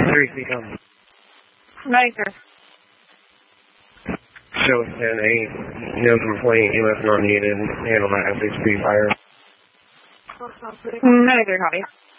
3 come. Maker. Show 10-8. No complaint. EMS not needed. Handle that SHP fire. Maker, copy.